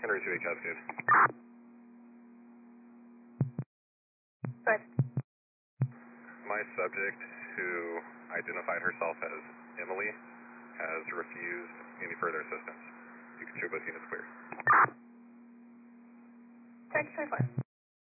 Henry 2 Cascade. Good. My subject, who identified herself as Emily, has refused any further assistance. You can show both units clear. Thank you, 24.